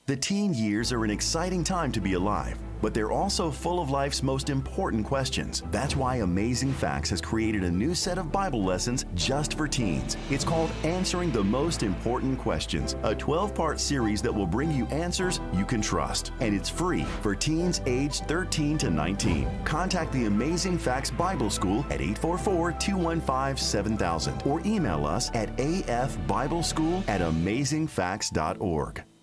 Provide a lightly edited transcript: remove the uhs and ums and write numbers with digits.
The teen years are an exciting time to be alive, but they're also full of life's most important questions. That's why Amazing Facts has created a new set of Bible lessons just for teens. It's called Answering the Most Important Questions, a 12-part series that will bring you answers you can trust. And it's free for teens aged 13 to 19. Contact the Amazing Facts Bible School at 844-215-7000 or email us at afbibleschool@amazingfacts.org.